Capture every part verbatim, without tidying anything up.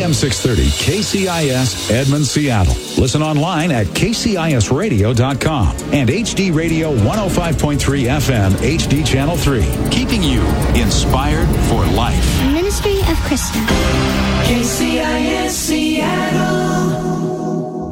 M six thirty K C I S Edmond, Seattle. Listen online at K C I S radio dot com and H D Radio one oh five point three F M H D Channel three. Keeping you inspired for life. Ministry of Krista. K C I S Seattle.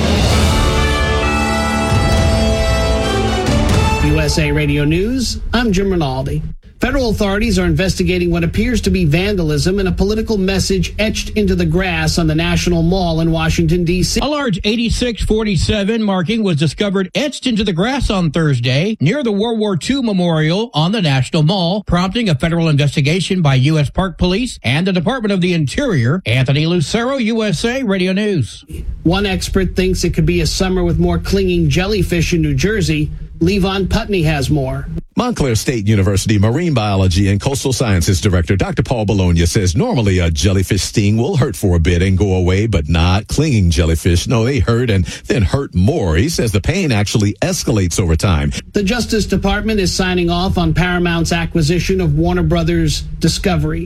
U S A Radio News, I'm Jim Rinaldi. Federal authorities are investigating what appears to be vandalism and a political message etched into the grass on the National Mall in Washington, D C. A large eighty-six forty-seven marking was discovered etched into the grass on Thursday near the World War Two Memorial on the National Mall, prompting a federal investigation by U S Park Police and the Department of the Interior. Anthony Lucero, U S A Radio News. One expert thinks it could be a summer with more clinging jellyfish in New Jersey. Levon Putney has more. Montclair State University Marine Biology and Coastal Sciences Director Doctor Paul Bologna says normally a jellyfish sting will hurt for a bit and go away, but not clinging jellyfish. No, they hurt and then hurt more. He says the pain actually escalates over time. The Justice Department is signing off on Paramount's acquisition of Warner Brothers Discovery.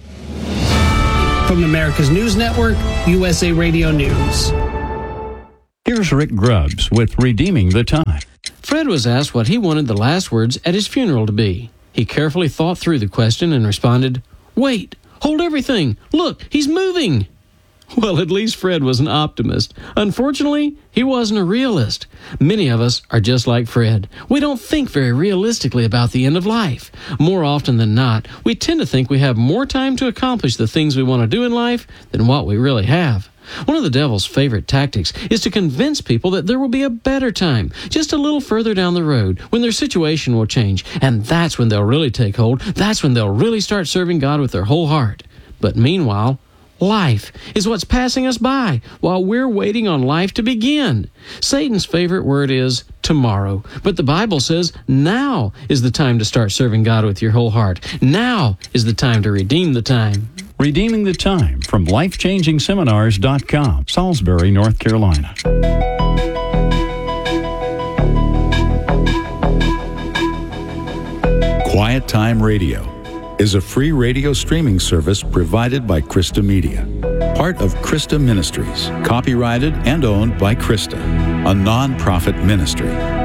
From America's News Network, U S A Radio News. Here's Rick Grubbs with Redeeming the Time. Fred was asked what he wanted the last words at his funeral to be. He carefully thought through the question and responded, "Wait, hold everything. Look, he's moving." Well, at least Fred was an optimist. Unfortunately, he wasn't a realist. Many of us are just like Fred. We don't think very realistically about the end of life. More often than not, we tend to think we have more time to accomplish the things we want to do in life than what we really have. One of the devil's favorite tactics is to convince people that there will be a better time, just a little further down the road, when their situation will change. And that's when they'll really take hold. That's when they'll really start serving God with their whole heart. But meanwhile, life is what's passing us by while we're waiting on life to begin. Satan's favorite word is tomorrow. But the Bible says now is the time to start serving God with your whole heart. Now is the time to redeem the time. Redeeming the Time from life changing seminars dot com, Salisbury, North Carolina. Quiet Time Radio is a free radio streaming service provided by Krista Media, part of Krista Ministries, copyrighted and owned by Krista, a non-profit ministry.